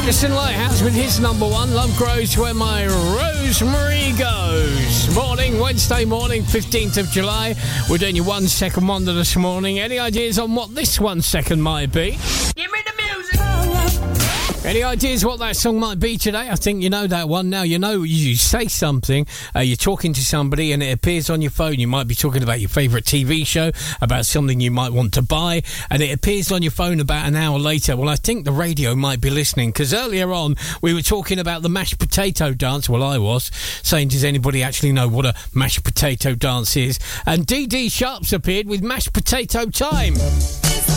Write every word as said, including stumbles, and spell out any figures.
Jason Lighthouse with his number one, Love Grows Where My Rosemary Goes. Morning, Wednesday morning, fifteenth of July. We're doing your one second wonder this morning. Any ideas on what this one second might be? Give me the music! Any ideas what that song might be today? I think you know that one. Now, you know, you say something, uh, you're talking to somebody and it appears on your phone. You might be talking about your favourite T V show, about something you might want to buy, and it appears on your phone about an hour later. Well, I think the radio might be listening, because earlier on we were talking about the mashed potato dance. Well, I was saying, does anybody actually know what a mashed potato dance is? And D D Sharp's appeared with Mashed Potato Time.